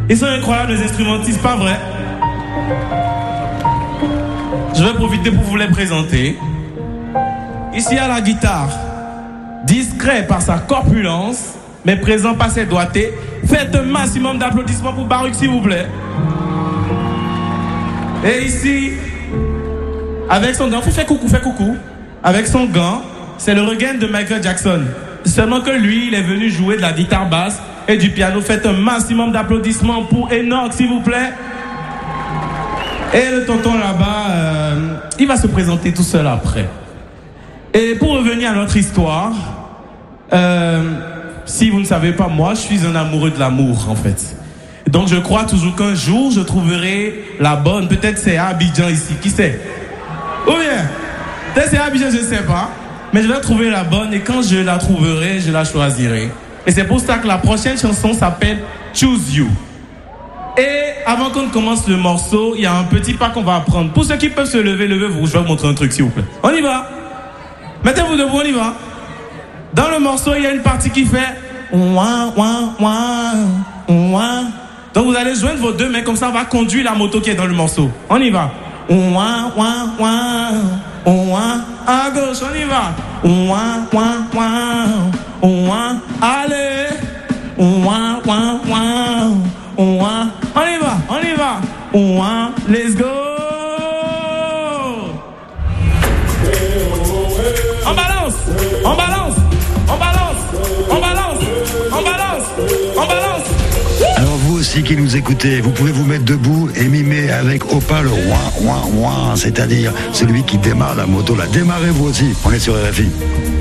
Ils sont incroyables les instrumentistes, pas vrai? Je vais profiter pour vous les présenter. Ici à la guitare, discret par sa corpulence, mais présent par ses doigtés. Faites un maximum d'applaudissements pour Baruch, s'il vous plaît. Et ici, avec son gant, fais coucou. Avec son gant, c'est le regain de Michael Jackson. Seulement que lui, il est venu jouer de la guitare basse et du piano. Faites un maximum d'applaudissements pour Enoch, s'il vous plaît. Et le tonton là-bas, il va se présenter tout seul après. Et pour revenir à notre histoire, si vous ne savez pas, moi, je suis un amoureux de l'amour, en fait. Donc, je crois toujours qu'un jour, je trouverai la bonne. Peut-être c'est à Abidjan ici, qui sait? Ou bien, peut-être c'est à Abidjan, je ne sais pas. Mais je vais trouver la bonne et quand je la trouverai, je la choisirai. Et c'est pour ça que la prochaine chanson s'appelle Choose You. Et avant qu'on commence le morceau, il y a un petit pas qu'on va apprendre. Pour ceux qui peuvent se lever, levez-vous. Je vais vous montrer un truc, s'il vous plaît. On y va. Mettez-vous debout, on y va. Dans le morceau, il y a une partie qui fait ouah, ouah, ouah, ouah. Donc vous allez joindre vos deux mains, comme ça on va conduire la moto qui est dans le morceau. On y va. Ouah, ouah, ouah, ouah. À gauche, on y va. Ouah, ouah, ouah, ouah. Allez. Ouah, ouah, ouah, ouah. On y va. Ouah, let's go. On balance. Alors vous aussi qui nous écoutez, vous pouvez vous mettre debout et mimer avec Opa le ouin ouin ouin, c'est-à-dire celui qui démarre la moto. Démarrez vous aussi, on est sur RFI.